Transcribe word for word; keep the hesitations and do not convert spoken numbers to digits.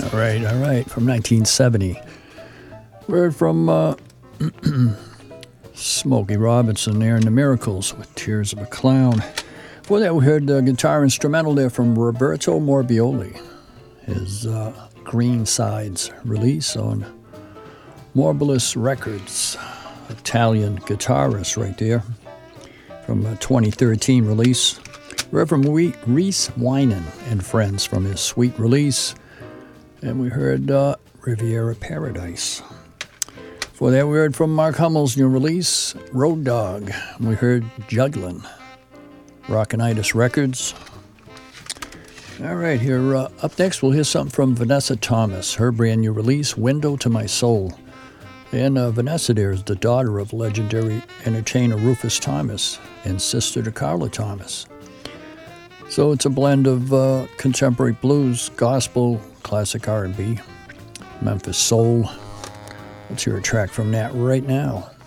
All right, all right, from nineteen seventy. We heard from uh, Smokey Robinson there in the Miracles with Tears of a Clown. Before that, we heard the guitar instrumental there from Roberto Morbioli, his uh, Green Sides release on Morbilis Records. Italian guitarist right there from a twenty thirteen release. We heard from Reese Winan and Friends from his Sweet release. And we heard uh, Riviera Paradise. Before that, we heard from Mark Hummel's new release, Road Dog. We heard Jugglin', Rockinitis Records. All right, here uh, up next, we'll hear something from Vanessa Thomas, her brand new release, Window to My Soul. And uh, Vanessa there is the daughter of legendary entertainer Rufus Thomas and sister to Carla Thomas. So it's a blend of uh, contemporary blues, gospel, classic R and B, Memphis soul. Let's hear a track from that right now.